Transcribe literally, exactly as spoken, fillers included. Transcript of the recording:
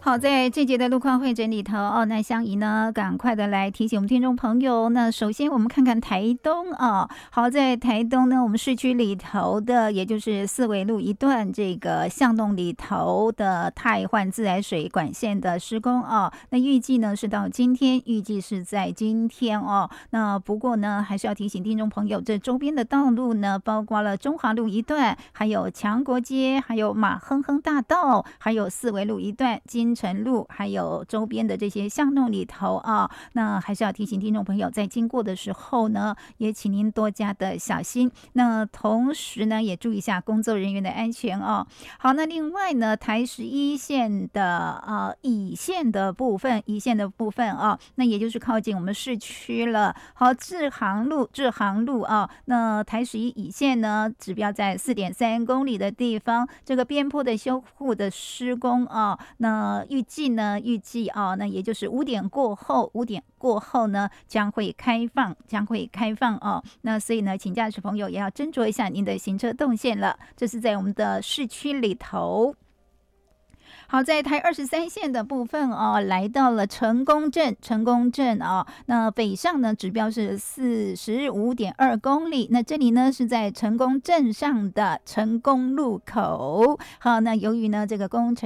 好，在这节的路况会诊里头哦，那香怡呢，赶快的来提醒我们听众朋友。那首先我们看看台东啊，好，在台东呢，我们市区里头的，也就是四维路一段这个巷弄里头的汰换自来水管线的施工啊，那预计呢是到今天，预计是在今天哦。那不过呢，还是要提醒听众朋友，这周边的道路呢，包括了中华路一段，还有强国街，还有马亨亨大道，还有四维路一段，金城路，还有周边的这些巷弄里头啊，那还是要提醒听众朋友，在经过的时候呢，也请您多加的小心。那同时呢，也注意一下工作人员的安全哦。好，那另外呢，台十一线的呃乙线的部分，乙线的部分啊，那也就是靠近我们市区了。好，志航路，志航路啊，那台十一乙线呢，指标在四点三公里的地方，这个边坡的修护的施工啊，那预计呢，预计啊，那也就是五点过后，五点过后呢，将会开放，将会开放哦。那所以呢，请驾驶朋友也要斟酌一下您的行车动线了。这是在我们的市区里头。好，在台二十三线的部分哦，来到了成功镇，成功镇哦，那北上呢指标是四十五点二公里，那这里呢是在成功镇上的成功路口。好，那由于呢这个工程